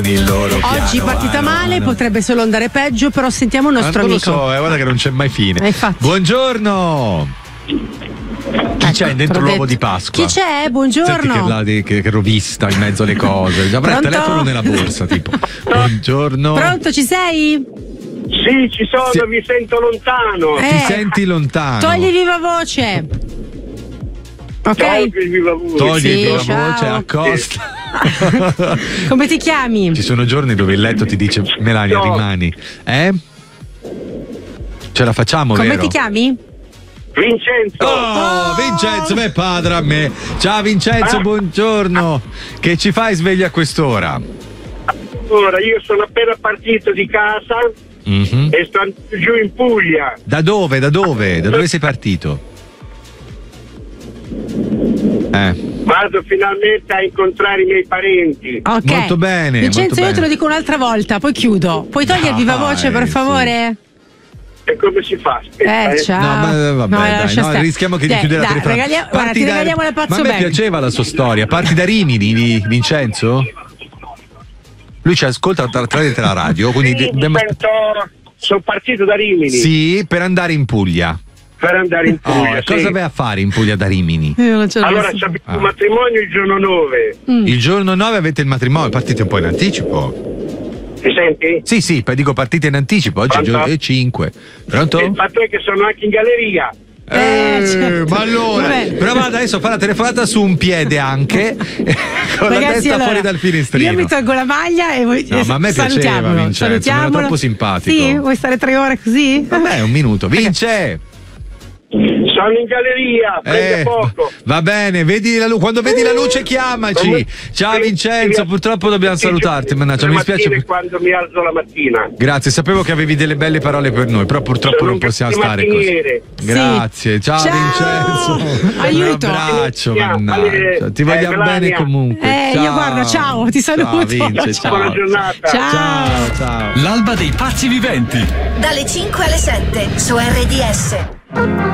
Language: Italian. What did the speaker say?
il loro Oggi piano, partita male, potrebbe solo andare peggio, però sentiamo il nostro non amico. lo so, guarda che non c'è mai fine. Infatti. Buongiorno. Chi c'è dentro l'uovo di Pasqua? Chi c'è? Buongiorno. Senti che rovista in mezzo alle cose. Avrà il telefono nella borsa, tipo. Buongiorno. Pronto, ci sei? Sì, ci sono, vi sento lontano. Ti senti lontano. Togli viva voce. Ok. Togli il viva voce. Togli il viva ciao. voce, accosta. Come ti chiami? Ci sono giorni dove il letto ti dice Melania, No. rimani. Ce la facciamo, Come vero? ti chiami? Vincenzo. Oh, Vincenzo, beh, padre a me. Ciao Vincenzo, buongiorno. Che ci fai sveglia a quest'ora? Ora, io sono appena partito di casa e sto andando giù in Puglia. Da dove? Da dove sei partito? Vado finalmente a incontrare i miei parenti. Ok. Molto bene. Vincenzo, molto io bene. te lo dico un'altra volta, poi chiudo. Puoi togliere viva voce, per sì. favore? E come si fa? Aspetta, Ciao. No, ma vabbè, dai, lascia no, stare. rischiamo che di Dai, chiudere la dai, telefonata. guarda, ti regaliamo la Ma a pazzo me bag. piaceva la sua storia. Parti da Rimini, Vincenzo? Lui ci ascolta tramite la radio, quindi sono partito da Rimini. Sì, per andare in Puglia. Per andare in Puglia. Oh, cosa vai a fare in Puglia da Rimini? Allora abbiamo il matrimonio il giorno 9. Il giorno 9 avete il matrimonio, partite un po' in anticipo. Mi senti? Sì, poi dico partite in anticipo, oggi è il Pronto? giorno 5. Pronto? Il fatto è che sono anche in galleria. certo. Ma allora, Vabbè. prova adesso a fare la telefonata su un piede anche, con la Ragazzi, testa allora, fuori dal finestrino. Io mi tolgo la maglia e voi No, ma a me piaceva, salutiamolo. Vincenzo, mi era Salutiamolo. troppo simpatico. Sì, vuoi stare 3 ore così? Vabbè, un minuto. Vince! Sono in galleria, prende poco. Va bene, quando vedi la luce chiamaci. Ciao Vincenzo, purtroppo dobbiamo salutarti, mannaggia, mi spiace. Quando mi alzo la mattina. Grazie, sapevo che avevi delle belle parole per noi, però purtroppo Sono non possiamo un stare così. mattiniere. Grazie, ciao Vincenzo. Aiuto. Un abbraccio, mannaggia. Ti vogliamo Melania. bene comunque. Io guarda, ciao, ti saluto. Ciao Vince, ciao. Buona giornata. Ciao. L'alba dei pazzi viventi. Dalle 5 alle 7 su RDS.